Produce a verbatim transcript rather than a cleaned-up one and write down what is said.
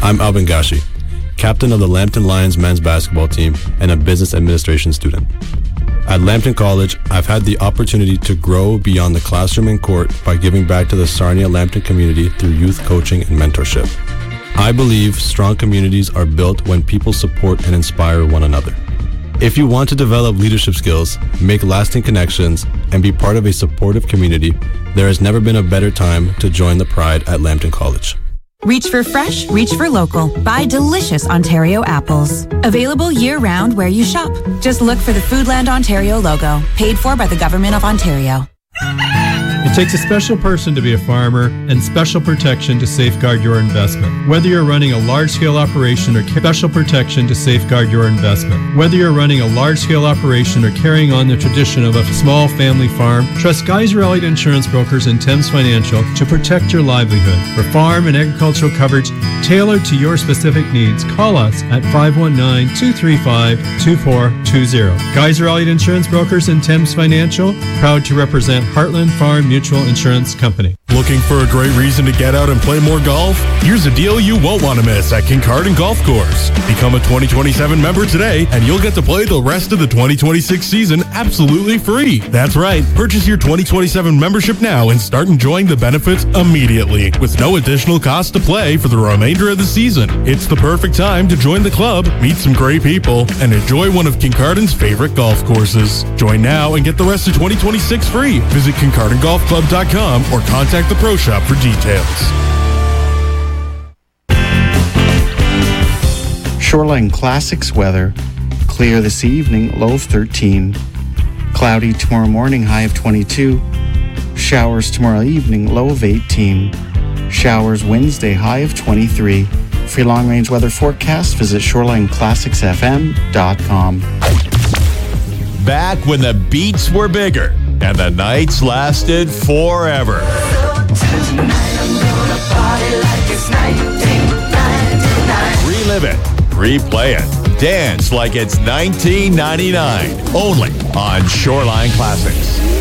I'm Alvin Gashi, captain of the Lambton Lions men's basketball team and a business administration student. At Lambton College, I've had the opportunity to grow beyond the classroom and court by giving back to the Sarnia-Lambton community through youth coaching and mentorship. I believe strong communities are built when people support and inspire one another. If you want to develop leadership skills, make lasting connections, and be part of a supportive community, there has never been a better time to join the Pride at Lambton College. Reach for fresh, reach for local. Buy delicious Ontario apples. Available year-round where you shop. Just look for the Foodland Ontario logo. Paid for by the Government of Ontario. It takes a special person to be a farmer and special protection to safeguard your investment. Whether you're running a large-scale operation or special protection to safeguard your investment. Whether you're running a large-scale operation or carrying on the tradition of a small family farm, trust Geyser Elliott Insurance Brokers and Thames Financial to protect your livelihood. For farm and agricultural coverage tailored to your specific needs, call us at five one nine, two three five, two four two zero. Geyser Elliott Insurance Brokers and Thames Financial, proud to represent Heartland Farm Mutual Insurance Company. Looking for a great reason to get out and play more golf? Here's a deal you won't want to miss at Kincardine Golf Course. Become a twenty twenty-seven member today and you'll get to play the rest of the twenty twenty-six season absolutely free. That's right. Purchase your twenty twenty-seven membership now and start enjoying the benefits immediately with no additional cost to play for the remainder of the season. It's the perfect time to join the club, meet some great people, and enjoy one of Kincardine's favorite golf courses. Join now and get the rest of twenty twenty-six free. Visit Kincardine Golf Club dot com or contact the Pro Shop for details. Shoreline Classics weather. Clear this evening, low of thirteen. Cloudy tomorrow morning, high of twenty-two. Showers tomorrow evening, low of eighteen. Showers Wednesday, high of twenty-three. For your long-range weather forecast, visit shoreline classics f m dot com. Back when the beats were bigger and the nights lasted forever. Relive it, replay it, dance like it's nineteen ninety-nine. Only on Shoreline Classics.